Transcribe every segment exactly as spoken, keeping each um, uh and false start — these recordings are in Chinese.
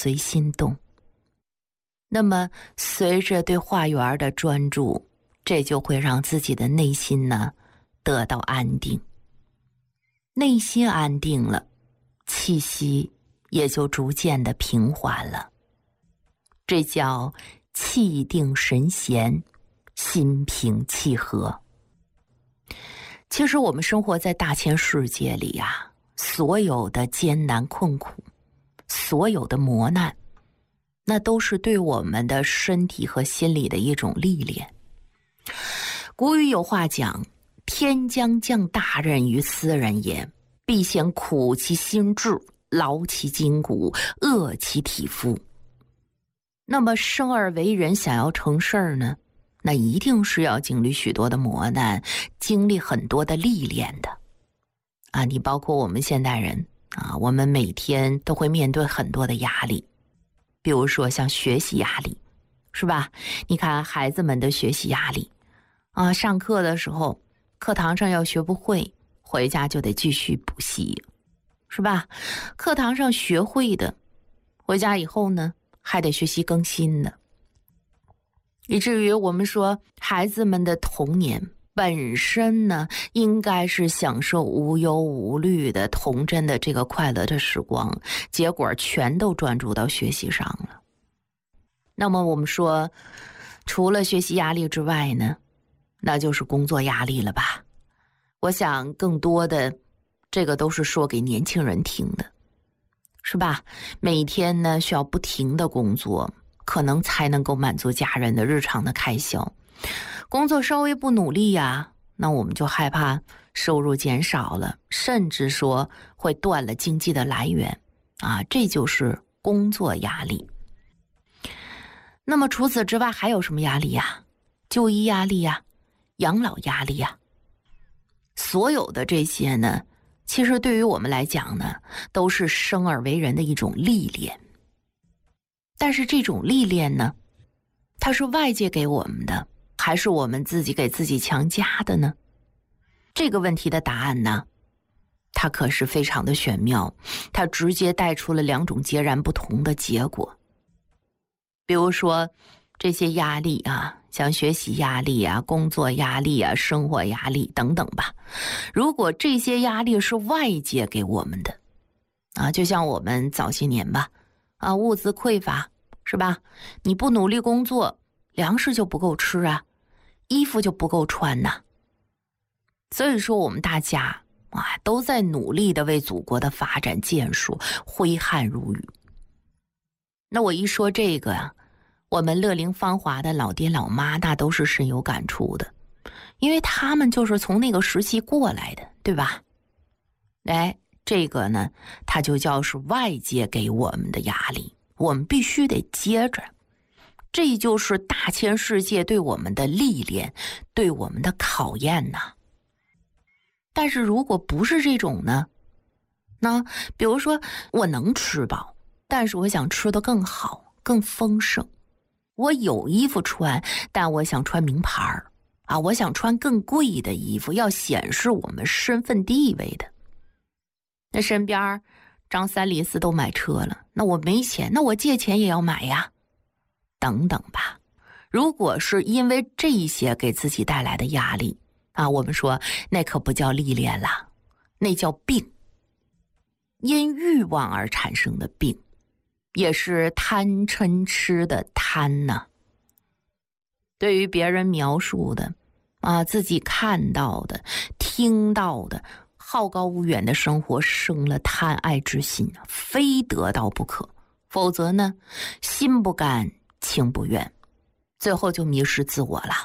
随心动。那么随着对画园的专注，这就会让自己的内心呢得到安定。内心安定了，气息也就逐渐的平缓了。这叫气定神闲，心平气和。其实我们生活在大千世界里呀、啊，所有的艰难困苦，所有的磨难，那都是对我们的身体和心理的一种历练。古语有话讲，天将降大任于斯人也，必先苦其心志，劳其筋骨，饿其体肤。那么生而为人，想要成事儿呢，那一定是要经历许多的磨难，经历很多的历练的啊！你包括我们现代人啊，我们每天都会面对很多的压力，比如说像学习压力，是吧？你看孩子们的学习压力啊，上课的时候课堂上要学不会，回家就得继续补习，是吧？课堂上学会的，回家以后呢还得学习更新的。以至于我们说孩子们的童年本身呢应该是享受无忧无虑的童真的这个快乐的时光，结果全都专注到学习上了。那么我们说除了学习压力之外呢，那就是工作压力了吧。我想更多的这个都是说给年轻人听的，是吧？每天呢需要不停的工作，可能才能够满足家人的日常的开销。工作稍微不努力呀，那我们就害怕收入减少了，甚至说会断了经济的来源啊，这就是工作压力。那么除此之外还有什么压力呀？就医压力呀，养老压力呀，所有的这些呢，其实对于我们来讲呢，都是生而为人的一种历练。但是这种历练呢，它是外界给我们的，还是我们自己给自己强加的呢？这个问题的答案呢，它可是非常的玄妙，它直接带出了两种截然不同的结果。比如说这些压力啊，像学习压力啊、工作压力啊、生活压力等等吧，如果这些压力是外界给我们的啊，就像我们早些年吧啊，物资匮乏，是吧？你不努力工作，粮食就不够吃啊，衣服就不够穿呐、啊。所以说我们大家啊，都在努力的为祖国的发展建树挥汗如雨。那我一说这个啊，我们乐龄芳华的老爹老妈那都是深有感触的，因为他们就是从那个时期过来的，对吧？哎，这个呢，它就叫是外界给我们的压力，我们必须得接着。这就是大千世界对我们的历练，对我们的考验呐。但是如果不是这种呢，那比如说我能吃饱，但是我想吃得更好更丰盛，我有衣服穿，但我想穿名牌啊，我想穿更贵的衣服，要显示我们身份地位的。那身边张三李四都买车了，那我没钱，那我借钱也要买呀，等等吧。如果是因为这些给自己带来的压力啊，我们说那可不叫历练了，那叫病。因欲望而产生的病，也是贪嗔痴的贪呐、啊。对于别人描述的啊，自己看到的听到的好高骛远的生活生了贪爱之心，非得到不可，否则呢心不甘情不愿，最后就迷失自我了。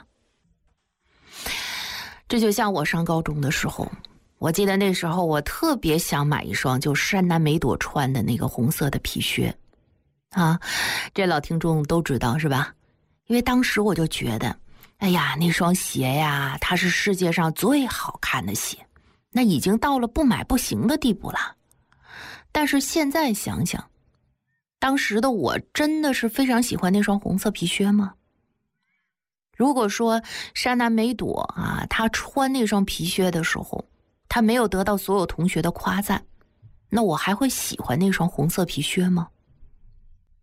这就像我上高中的时候，我记得那时候我特别想买一双就山南美朵穿的那个红色的皮靴啊，这老听众都知道是吧？因为当时我就觉得，哎呀，那双鞋呀，它是世界上最好看的鞋，那已经到了不买不行的地步了。但是现在想想，当时的我真的是非常喜欢那双红色皮靴吗？如果说山南美朵啊，她穿那双皮靴的时候，她没有得到所有同学的夸赞，那我还会喜欢那双红色皮靴吗？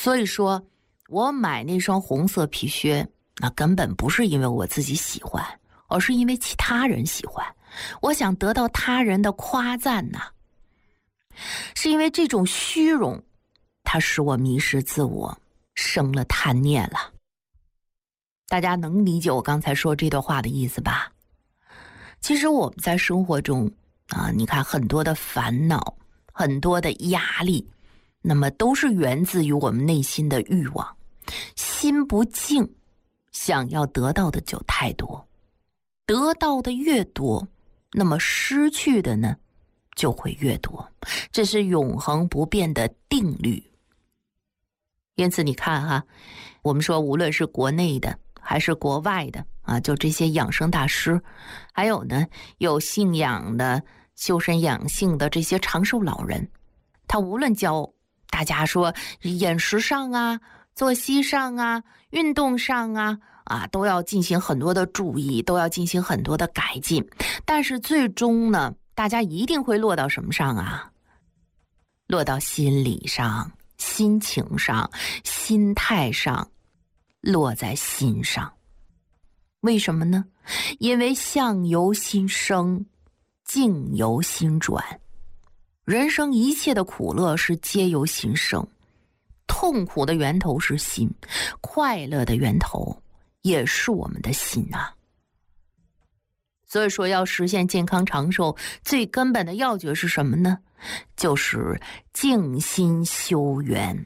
所以说我买那双红色皮靴，那根本不是因为我自己喜欢，而是因为其他人喜欢，我想得到他人的夸赞呐、啊。是因为这种虚荣，它使我迷失自我，生了贪念了。大家能理解我刚才说这段话的意思吧？其实我们在生活中啊，你看很多的烦恼，很多的压力，那么都是源自于我们内心的欲望。心不静，想要得到的就太多，得到的越多，那么失去的呢就会越多，这是永恒不变的定律。因此你看哈，我们说无论是国内的还是国外的啊，就这些养生大师，还有呢有信仰的修身养性的这些长寿老人，他无论教大家说饮食上啊、作息上啊、运动上啊啊都要进行很多的注意，都要进行很多的改进，但是最终呢大家一定会落到什么上啊？落到心理上、心情上、心态上，落在心上。为什么呢？因为相由心生，境由心转。人生一切的苦乐是皆由心生，痛苦的源头是心，快乐的源头也是我们的心啊。所以说要实现健康长寿，最根本的要诀是什么呢？就是静心修缘。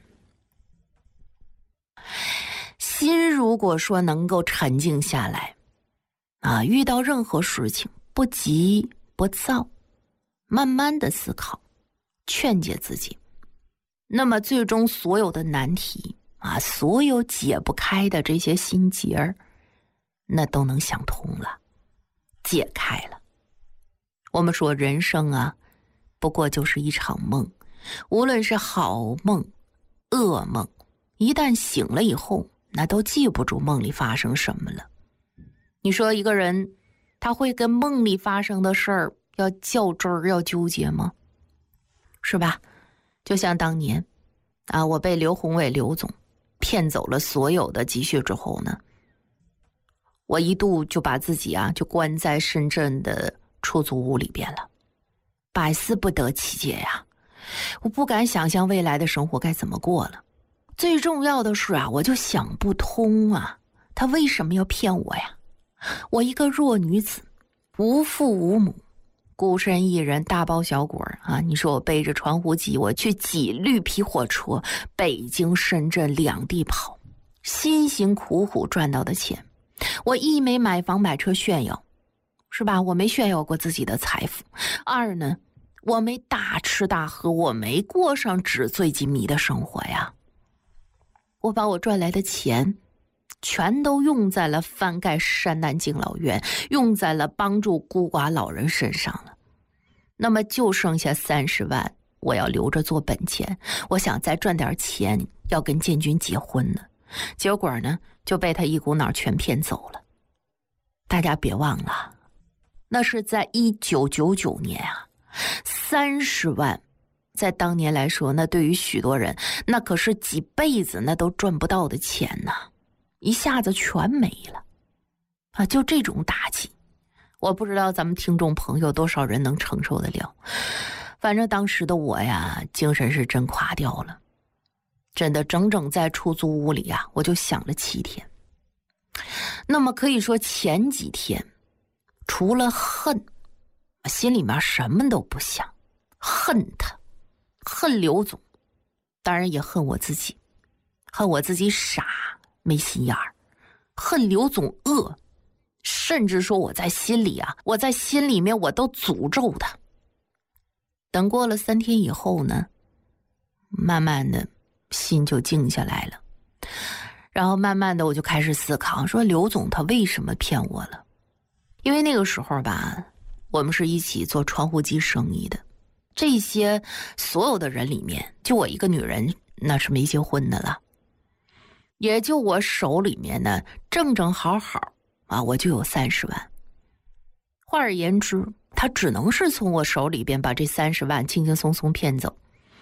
心如果说能够沉静下来啊，遇到任何事情不急不躁，慢慢的思考，劝解自己，那么最终所有的难题啊，所有解不开的这些心结儿，那都能想通了，解开了。我们说人生啊，不过就是一场梦，无论是好梦、噩梦，一旦醒了以后，那都记不住梦里发生什么了。你说一个人，他会跟梦里发生的事儿要较真儿、要纠结吗？是吧？就像当年啊，我被刘宏伟刘总骗走了所有的积蓄之后呢，我一度就把自己啊就关在深圳的出租屋里边了，百思不得其解呀，我不敢想象未来的生活该怎么过了。最重要的是啊，我就想不通啊，他为什么要骗我呀？我一个弱女子，无父无母，孤身一人，大包小裹啊！你说我背着传呼机，我去挤绿皮火车，北京、深圳两地跑，辛辛苦苦赚到的钱，我一没买房买车炫耀，是吧？我没炫耀过自己的财富。二呢，我没大吃大喝，我没过上纸醉金迷的生活呀。我把我赚来的钱全都用在了翻盖山南敬老院，用在了帮助孤寡老人身上了。那么就剩下三十万，我要留着做本钱。我想再赚点钱，要跟建军结婚呢。结果呢，就被他一股脑全骗走了。大家别忘了，那是在一九九九年啊，三十万。在当年来说，那对于许多人，那可是几辈子那都赚不到的钱呐，一下子全没了啊！就这种打击，我不知道咱们听众朋友多少人能承受得了。反正当时的我呀，精神是真垮掉了，真的整整在出租屋里啊，我就想了七天。那么可以说前几天，除了恨，心里面什么都不想，恨他。恨刘总，当然也恨我自己，恨我自己傻没心眼儿，恨刘总恶，甚至说我在心里啊，我在心里面我都诅咒他。等过了三天以后呢，慢慢的心就静下来了，然后慢慢的我就开始思考，说刘总他为什么骗我了？因为那个时候吧，我们是一起做窗户机生意的。这些所有的人里面，就我一个女人，那是没结婚的了。也就我手里面呢，正正好好啊，我就有三十万。换而言之，他只能是从我手里边把这三十万轻轻松松骗走，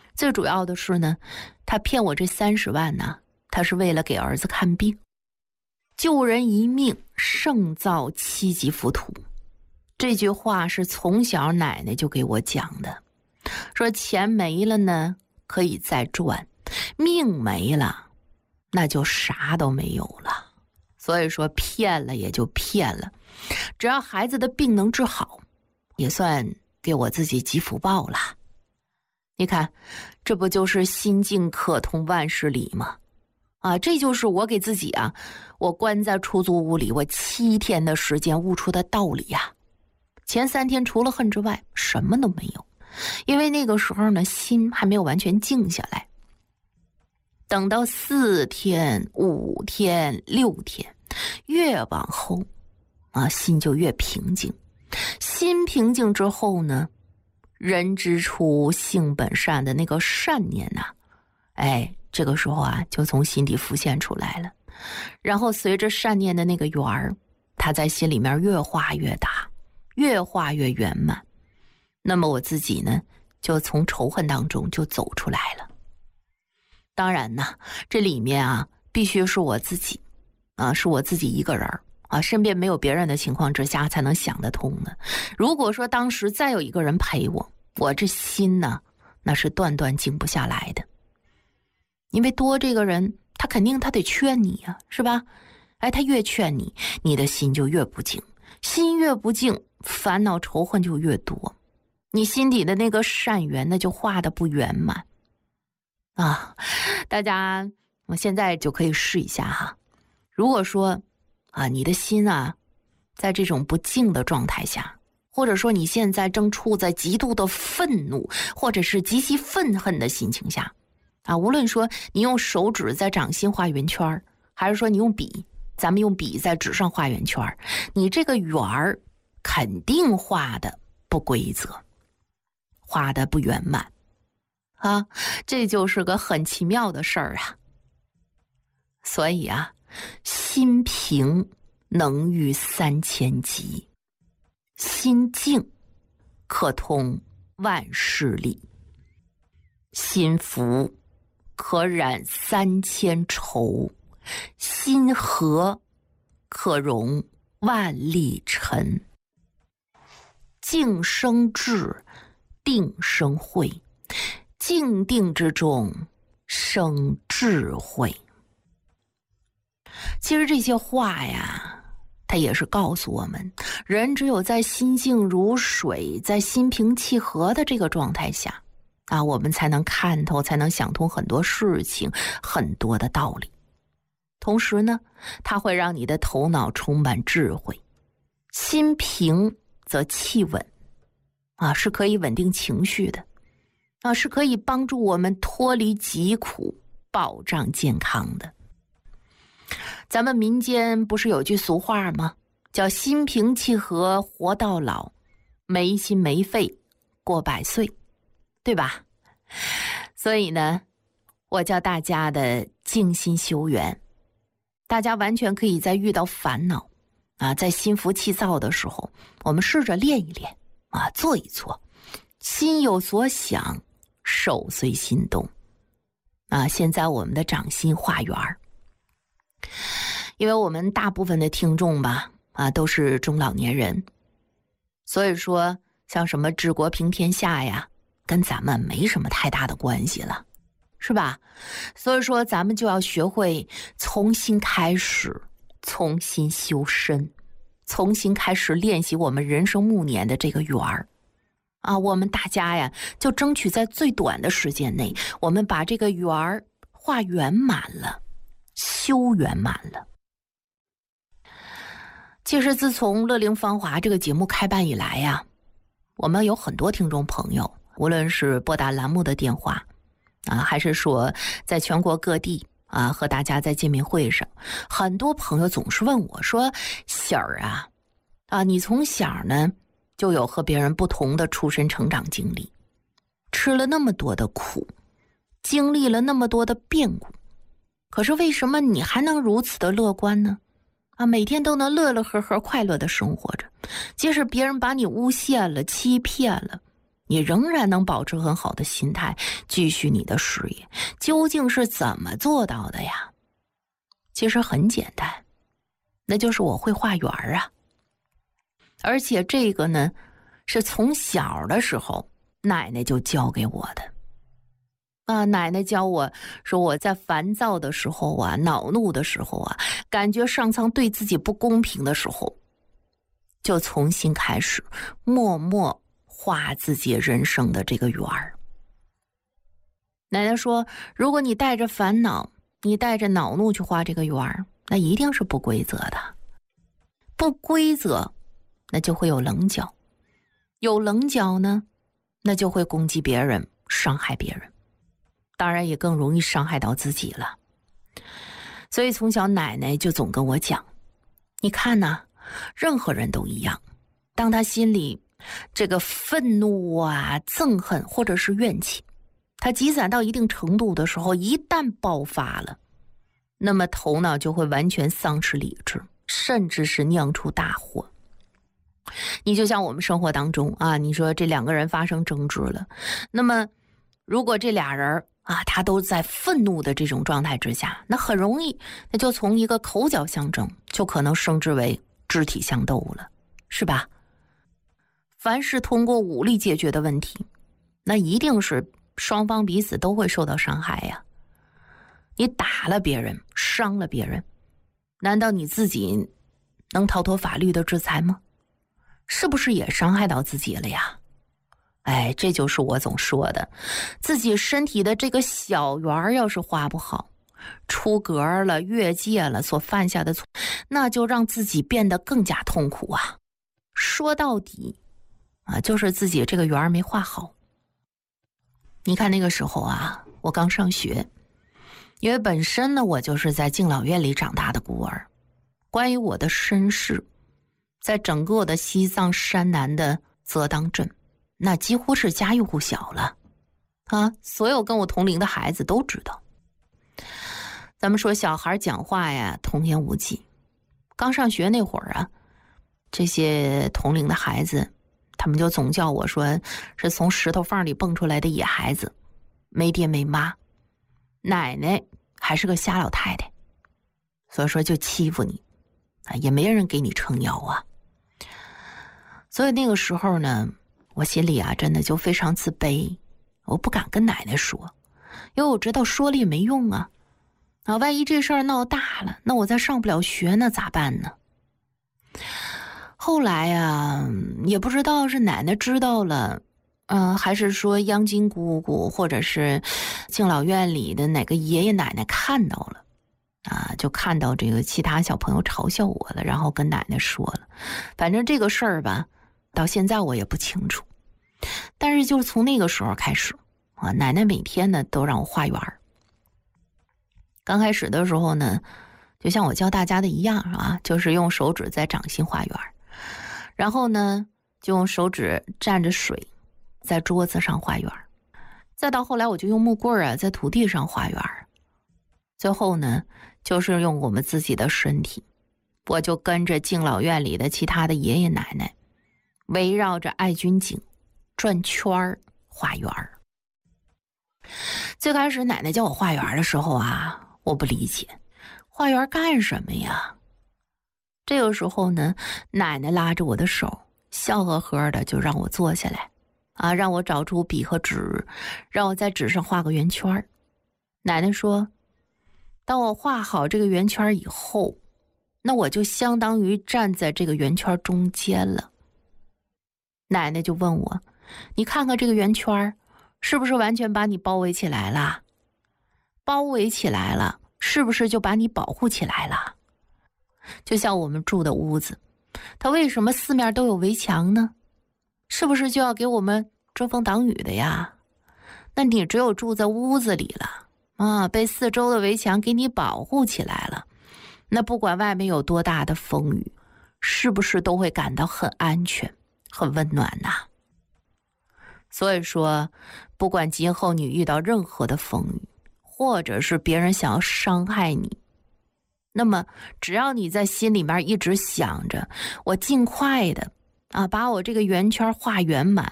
最主要的是呢，他骗我这三十万呢，他是为了给儿子看病。救人一命胜造七级浮屠，这句话是从小奶奶就给我讲的，说钱没了呢可以再赚，命没了那就啥都没有了。所以说骗了也就骗了，只要孩子的病能治好，也算给我自己积福报了。你看，这不就是心境可通万事理吗？啊，这就是我给自己啊，我关在出租屋里我七天的时间悟出的道理呀、啊。前三天除了恨之外什么都没有，因为那个时候呢心还没有完全静下来。等到四天五天六天，越往后啊心就越平静。心平静之后呢，人之初性本善的那个善念呐、啊，哎这个时候啊就从心底浮现出来了。然后随着善念的那个圆儿，它在心里面越画越大，越画越圆满。那么我自己呢就从仇恨当中就走出来了。当然呢，这里面啊必须是我自己啊，是我自己一个人啊，身边没有别人的情况之下才能想得通的。如果说当时再有一个人陪我，我这心呢那是断断静不下来的。因为多这个人他肯定他得劝你呀、啊，是吧？哎，他越劝你，你的心就越不静，心越不静，烦恼仇恨就越多，你心底的那个善缘那就画得不圆满啊。大家我现在就可以试一下哈。如果说啊你的心啊在这种不静的状态下，或者说你现在正处在极度的愤怒或者是极其愤恨的心情下啊，无论说你用手指在掌心画圆圈，还是说你用笔，咱们用笔在纸上画圆圈，你这个圆儿肯定画的不规则，画的不圆满啊，这就是个很奇妙的事儿啊。所以啊，心平能御三千疾，心静可通万事理，心服可染三千愁，心和可容万里尘。静生智，定生慧，静定之中生智慧。其实这些话呀，它也是告诉我们，人只有在心静如水，在心平气和的这个状态下啊，我们才能看透，才能想通很多事情，很多的道理。同时呢，它会让你的头脑充满智慧。心平则气稳啊，是可以稳定情绪的啊，是可以帮助我们脱离疾苦，保障健康的。咱们民间不是有句俗话吗？叫心平气和活到老，没心没肺过百岁，对吧？所以呢，我叫大家的静心修缘，大家完全可以在遇到烦恼啊，在心浮气躁的时候，我们试着练一练啊，做一做，心有所想，手随心动啊。现在我们的掌心画圆儿，因为我们大部分的听众吧啊都是中老年人，所以说像什么治国平天下呀，跟咱们没什么太大的关系了，是吧？所以说咱们就要学会从新开始，重新修身，重新开始练习我们人生暮年的这个圆儿啊。我们大家呀就争取在最短的时间内，我们把这个圆儿画圆满了，修圆满了。其实自从乐龄芳华这个节目开办以来呀，我们有很多听众朋友，无论是拨打栏目的电话啊，还是说在全国各地啊和大家在见面会上，很多朋友总是问我说，喜儿啊啊你从小呢就有和别人不同的出身成长经历，吃了那么多的苦，经历了那么多的变故，可是为什么你还能如此的乐观呢？啊，每天都能乐乐呵呵快乐的生活着，即使别人把你诬陷了欺骗了， 你仍然能保持很好的心态，继续你的事业。究竟是怎么做到的呀？其实很简单，那就是我会画圆啊。而且这个呢，是从小的时候奶奶就教给我的。啊，奶奶教我说，我在烦躁的时候啊，恼怒的时候啊，感觉上苍对自己不公平的时候，就重新开始默默画自己人生的这个圆儿。奶奶说，如果你带着烦恼，你带着恼怒去画这个圆儿，那一定是不规则的。不规则，那就会有棱角。有棱角呢，那就会攻击别人，伤害别人。当然也更容易伤害到自己了。所以从小奶奶就总跟我讲，你看呐，任何人都一样，当他心里这个愤怒啊、憎恨或者是怨气，他积攒到一定程度的时候，一旦爆发了，那么头脑就会完全丧失理智，甚至是酿出大祸。你就像我们生活当中啊，你说这两个人发生争执了，那么如果这俩人啊，他都在愤怒的这种状态之下，那很容易，那就从一个口角相争，就可能升至为肢体相斗了，是吧？凡是通过武力解决的问题，那一定是双方彼此都会受到伤害呀。你打了别人，伤了别人，难道你自己能逃脱法律的制裁吗？是不是也伤害到自己了呀？哎，这就是我总说的，自己身体的这个小圆要是画不好，出格了、越界了，所犯下的错，那就让自己变得更加痛苦啊。说到底啊，就是自己这个圆没画好。你看那个时候啊，我刚上学，因为本身呢，我就是在敬老院里长大的孤儿，关于我的身世，在整个的西藏山南的泽当镇，那几乎是家喻户晓了啊！所有跟我同龄的孩子都知道。咱们说小孩讲话呀，童言无忌。刚上学那会儿啊，这些同龄的孩子，他们就总叫我说是从石头缝里蹦出来的野孩子，没爹没妈，奶奶还是个瞎老太太，所以说就欺负你啊，也没人给你撑腰啊。所以那个时候呢，我心里啊真的就非常自卑，我不敢跟奶奶说，因为我知道说了也没用啊。啊，万一这事儿闹大了，那我再上不了学，那咋办呢？后来呀，也不知道是奶奶知道了，嗯、呃，还是说央金姑姑或者是敬老院里的哪个爷爷奶奶看到了，啊，就看到这个其他小朋友嘲笑我了，然后跟奶奶说了。反正这个事儿吧，到现在我也不清楚。但是就是从那个时候开始啊，奶奶每天呢都让我画圆儿。刚开始的时候呢，就像我教大家的一样啊，就是用手指在掌心画圆儿，然后呢就用手指蘸着水在桌子上画圆儿，再到后来我就用木棍啊在土地上画圆儿，最后呢就是用我们自己的身体，我就跟着敬老院里的其他的爷爷奶奶围绕着爱军井转圈儿画圆儿。最开始奶奶叫我画圆的时候啊，我不理解，画圆干什么呀？这个时候呢，奶奶拉着我的手，笑呵呵的就让我坐下来啊，让我找出笔和纸，让我在纸上画个圆圈。奶奶说，当我画好这个圆圈以后，那我就相当于站在这个圆圈中间了。奶奶就问我，你看看这个圆圈是不是完全把你包围起来了？包围起来了，是不是就把你保护起来了？就像我们住的屋子，它为什么四面都有围墙呢？是不是就要给我们遮风挡雨的呀？那你只有住在屋子里了啊，被四周的围墙给你保护起来了，那不管外面有多大的风雨，是不是都会感到很安全、很温暖呐？所以说，不管今后你遇到任何的风雨，或者是别人想要伤害你，那么只要你在心里面一直想着，我尽快的啊把我这个圆圈画圆满，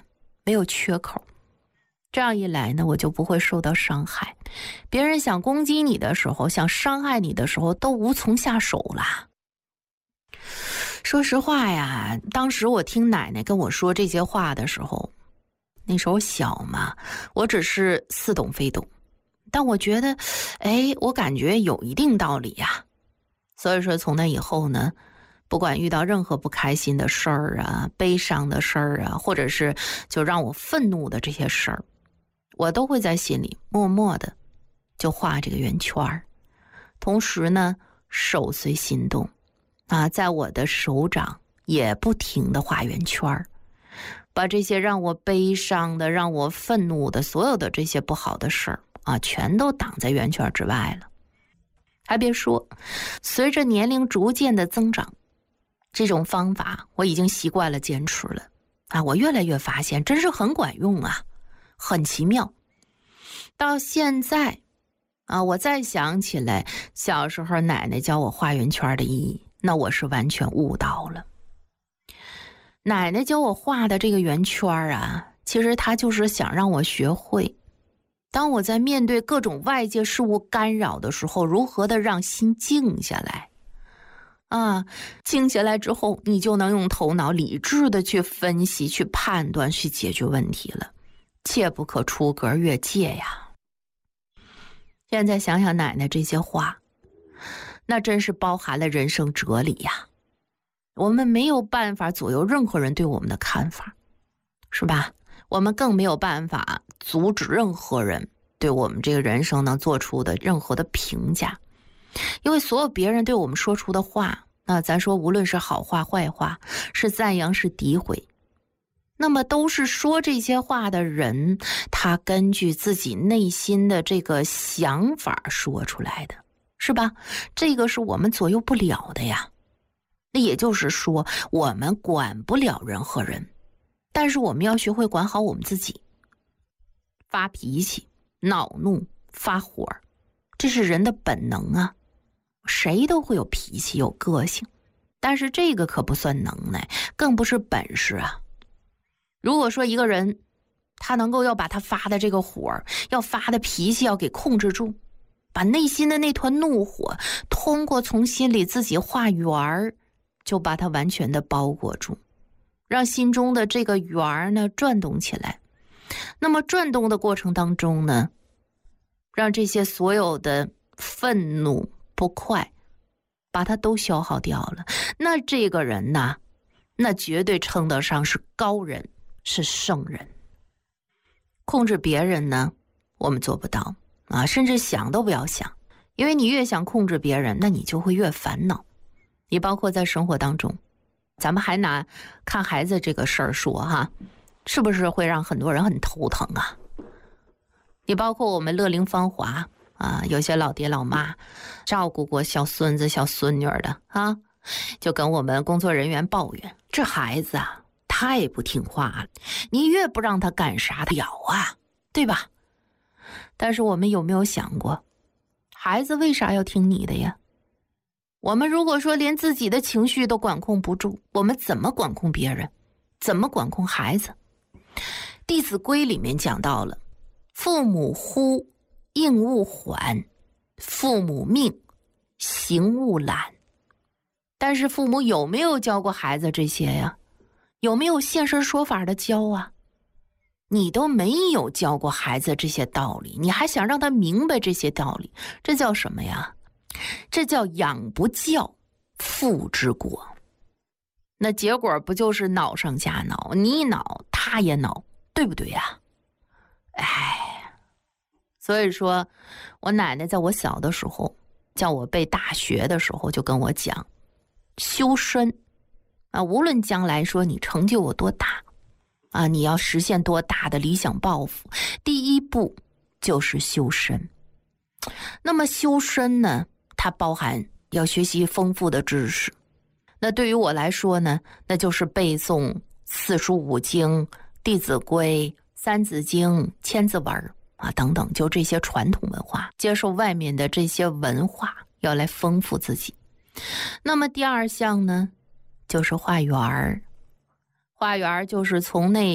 没有缺口。这样一来呢，我就不会受到伤害，别人想攻击你的时候，想伤害你的时候，都无从下手了。说实话呀，当时我听奶奶跟我说这些话的时候，那时候小嘛，我只是似懂非懂，但我觉得，哎，我感觉有一定道理呀。所以说从那以后呢，不管遇到任何不开心的事儿啊，悲伤的事儿啊，或者是就让我愤怒的这些事儿，我都会在心里默默的就画这个圆圈儿，同时呢，手随心动啊，在我的手掌也不停的画圆圈儿，把这些让我悲伤的、让我愤怒的所有的这些不好的事儿啊，全都挡在圆圈之外了。还别说，随着年龄逐渐的增长，这种方法我已经习惯了坚持了啊，我越来越发现真是很管用啊，很奇妙。到现在啊，我再想起来小时候奶奶教我画圆圈的意义，那我是完全悟到了。奶奶教我画的这个圆圈啊，其实她就是想让我学会，当我在面对各种外界事物干扰的时候，如何的让心静下来啊，静下来之后，你就能用头脑理智的去分析、去判断、去解决问题了。切不可出格越界呀！现在想想奶奶这些话，那真是包含了人生哲理呀。我们没有办法左右任何人对我们的看法，是吧？我们更没有办法阻止任何人对我们这个人生能做出的任何的评价，因为所有别人对我们说出的话，那咱说无论是好话坏话，是赞扬是诋毁，那么都是说这些话的人，他根据自己内心的这个想法说出来的，是吧？这个是我们左右不了的呀。那也就是说，我们管不了任何人，但是我们要学会管好我们自己。发脾气、恼怒、发火，这是人的本能啊，谁都会有脾气、有个性，但是这个可不算能耐，更不是本事啊。如果说一个人他能够要把他发的这个火，要发的脾气要给控制住，把内心的那团怒火通过从心里自己画圆儿，就把它完全的包裹住，让心中的这个圆儿呢转动起来。那么转动的过程当中呢，让这些所有的愤怒不快把它都消耗掉了，那这个人呢，那绝对称得上是高人，是圣人。控制别人呢，我们做不到啊，甚至想都不要想，因为你越想控制别人，那你就会越烦恼。你包括在生活当中，咱们还拿看孩子这个事儿说哈，是不是会让很多人很头疼啊？你包括我们乐龄芳华啊，有些老爹老妈照顾过小孙子小孙女的啊，就跟我们工作人员抱怨，这孩子啊太不听话了，你越不让他干啥他咬啊，对吧？但是我们有没有想过，孩子为啥要听你的呀？我们如果说连自己的情绪都管控不住，我们怎么管控别人？怎么管控孩子？弟子规里面讲到了，父母呼，应勿缓；父母命，行勿懒。但是父母有没有教过孩子这些呀？有没有现身说法的教啊？你都没有教过孩子这些道理，你还想让他明白这些道理，这叫什么呀？这叫养不教，父之过。那结果不就是恼上加恼，你恼他也恼，对不对呀？哎，所以说我奶奶在我小的时候叫我背大学的时候就跟我讲，修身啊，无论将来说你成就有多大啊，你要实现多大的理想抱负，第一步就是修身。那么修身呢，它包含要学习丰富的知识。那对于我来说呢，那就是背诵四书五经、弟子规、三字经、千字文啊等等，就这些传统文化，接受外面的这些文化，要来丰富自己。那么第二项呢，就是画圆儿。画圆儿就是从内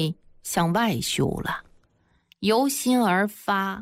向外修了，由心而发，